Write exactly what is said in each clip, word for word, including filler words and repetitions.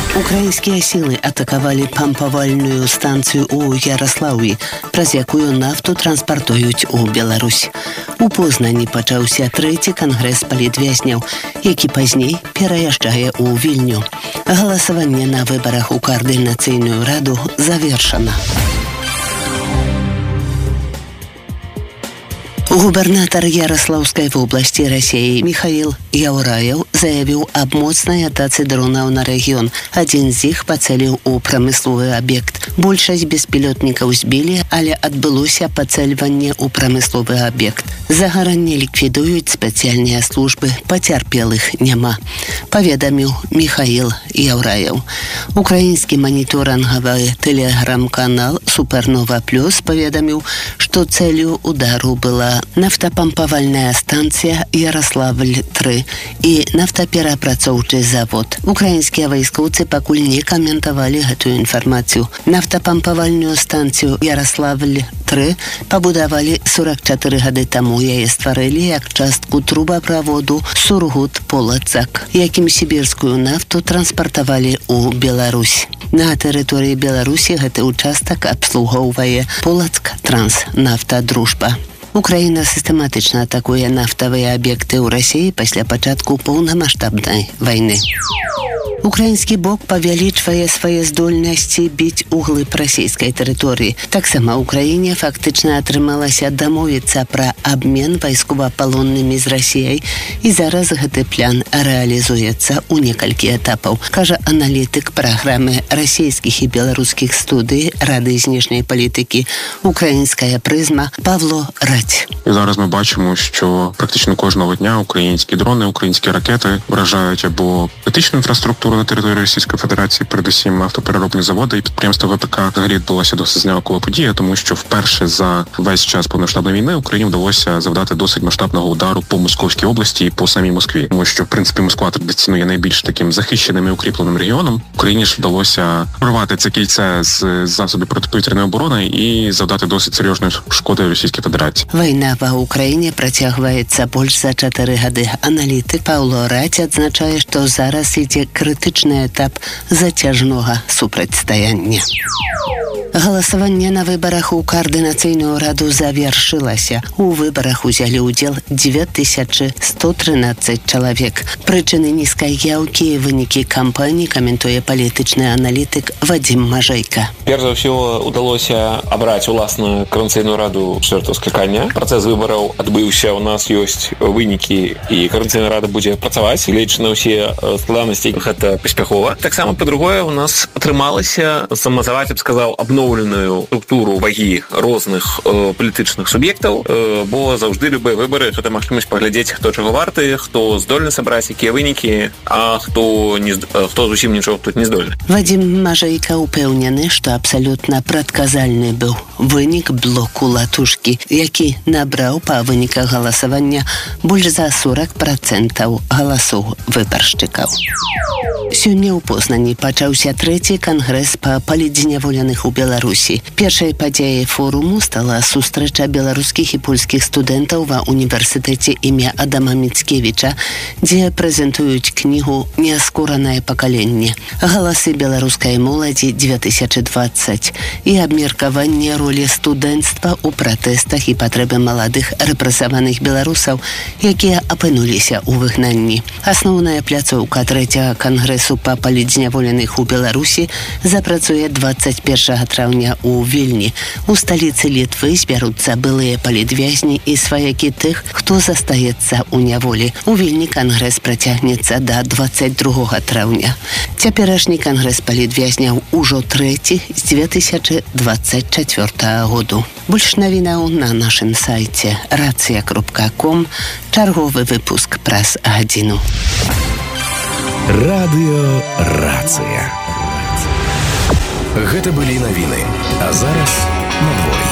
Украінскія сілы атакавалі пампавальную станцыю ў Яраслаўі, праз якую нафту транспартуюць у Беларусь. У Познані пачаўся трэці кангрэс палітвязняў, які пазней пераязджае ў Вільню. Галасаванне на выбарах у каардынацыйную раду завершана. Губернатор Ярослаўскай вобласці Расіі Михаил Яўраев заявіў аб моцнай атацы дронаў на рэгіён. Адзін з іх пацэліў у прамысловы аб'ект. Большасць беспілотнікаў збілі, але адбылося пацэльванне ў прамысловы аб'ект. Загаранне ліквідуюць спецыяльныя службы, пацярпелых няма, паведаміў Михаил Яўраев. Украінскі маніторынгавы тэлеграм-канал Супернова Плюс паведаміў, што цэлю удару была нафтапампавальная станцыя Ярославль тры і нафтаперапрацоўчы завод. Украінскія вайскоўцы пакуль не каментавалі гэтую інфармацыю. Нафтапампавальную станцыю Ярославль тры пабудавалі сорок чатыры гады таму. Яе стварылі як частку трубаправоду Сургут-Полацак, якім сібірскую нафту транспартавалі ў Беларусь. На тэрыторыі Беларусі гэты ўчастак абслугоўвае Полацк-Транс-Нафта-Дружба. Украіна сістэматычна атакуе нафтавыя аб'екты ў Расіі пасля пачатку поўнамаштабнай вайны. Украінскі бок павялічвае свае здольнасці біць у глыб расійскай тэрыторыі. Таксама Украіне фактычна атрымалася дамовіцца пра абмен вайсковапалоннымі з Расіяй, і зараз гэты план рэалізуецца ў некалькі этапаў, кажа аналітык праграмы расійскіх і беларускіх студый Рады знешняй палітыкі «Українська призма» Павло Радь. І зараз ми бачимо, що практично кожного дня українські дрони, українські ракети вражають або критичну інфраструктуру на території Російської Федерації, передусім автопереробні заводи і підприємства ВПК. Взагалі відбулася досить знакова подія, тому що вперше за весь час повномасштабної війни Україні вдалося завдати досить масштабного удару по Московській області і по самій Москві. Тому що, в принципі, Москва традиційно є найбільш таким захищеним і укріпленим регіоном. Україні ж вдалося прорвати це кільце з засобів протиповітряної оборони і завдати досить серйозної шкоди Російській Федерації. Війна в Україні працягваецца больш за чатыры гады. Аналітык Павло Радь адзначае, што зараз ідзе крытычны этап зацяжнога супрацьстаяння. Галасаванне на выбарах у каардынацыйную раду завершылася. У выбарах узялі ўдзел дзве тысячы сто трынаццаць чалавек. Прычыны нізкай яўкі і вынікі кампаніі каментуе палітычны аналітык Вадзім Мажэйка. Перш за ўсё удалося абраць уласную каардынацыйную раду чвэртага склікання. Працэс выбараў адбыўся, у нас ёсць вынікі і каардынацыйная рада будзе працаваць, гледзячы на ўсе складанасці, гэта паспяхова. Таксама, па-другое, у нас атрымалася самазаваць, я б сказаў, обновленую структуру вагі розных э, палітычных суб'ектаў, э, бо заўжды любыя выбары гэта магчымасць паглядзець, хто чаго варты, хто здольны сабраць якія вынікі, а хто не хто зусім нічого тут не здольны. Вадзім Мажэйка упэўнены, што абсалютна прадказальны быў вынік блоку Латушкі, які набраў па выніках галасавання больш за сорок процентаў галасоў выбаршчыкаў. Сёння ў Познані пачаўся трэці кангрэс па палітзняволеных у Беларусі. Першай падзеяй форуму стала сустрэча беларускіх і польскіх студэнтаў ва універсітэце імя Адама Міцкевіча, дзе прэзентуюць кнігу «Неаскоранае пакаленне. Галасы беларускай моладзі две тысячы двадцаць» і абмеркаванне ролі студэнцтва ў пратэстах і патрэбы маладых рэпрэсаваных беларусаў, якія апынуліся ў выгнанні. Асноўная пляцоўка трэцяга кангрэсу па палітзняволеных у Беларусі запрацуе двадцать першага траўня ў Вільні. У сталіцы Літвы збяруцца былыя палітвязні і сваякі тых, хто застаецца ў няволі. У Вільні кангрэс працягнецца да двадцать другога траўня. Цяперашні кангрэс палітвязняў ужо трэці з две тысячы двадцать чацвёртага году. Больш навінаў на нашым сайце рацыя кропка ком. Чарговы выпуск праз гадзіну. Радыё Рацыя. Гэта былі навіны, а зараз надвор'е.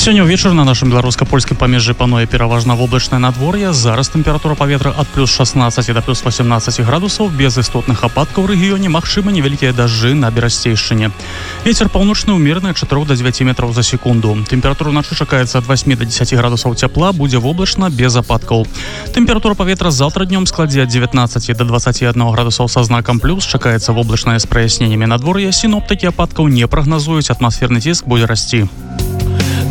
Сёння ўвечары на нашым беларуска-польскім памежжы пануе пераважна воблачнае надвор'е. Зараз тэмпература паветра ад плюс шаснаццаці да плюс васемнаццаці градусаў. Без істотных ападкаў у рэгіёне магчымы невялікія дажджы на берасцейшчыне. Вецер паўночны ўмераны ад чатырох да дзевяці метраў за секунду. Тэмпература ўначы чакаецца ад васьмі да дзесяці градусаў цяпла, будзе воблачна без ападкаў. Тэмпература паветра заўтра днём складзе ад дзевятнаццаці да дваццаці аднаго градусаў са знакам плюс. Чакаецца воблачнае з праясненнямі надвор'я. Сіноптыкі ападкаў не прагназуюць, атмасферны ціск будзе расці.